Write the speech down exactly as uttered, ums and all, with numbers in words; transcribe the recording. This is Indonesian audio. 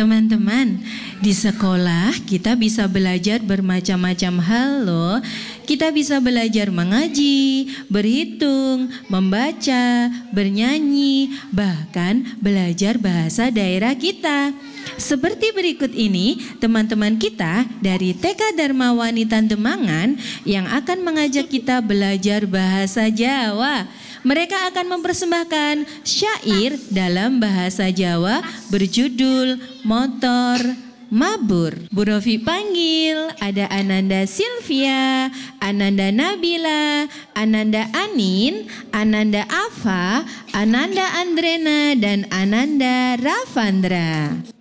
Teman-teman, di sekolah kita bisa belajar bermacam-macam hal loh. Kita bisa belajar mengaji, berhitung, membaca, bernyanyi, bahkan belajar bahasa daerah kita. Seperti berikut ini, teman-teman kita dari T K Dharma Wanitan Demangan yang akan mengajak kita belajar bahasa Jawa. Mereka akan mempersembahkan syair dalam bahasa Jawa berjudul Motor Mabur. Bu Rofi panggil, ada Ananda Sylvia, Ananda Nabila, Ananda Anin, Ananda Ava, Ananda Andrena, dan Ananda Ravandra.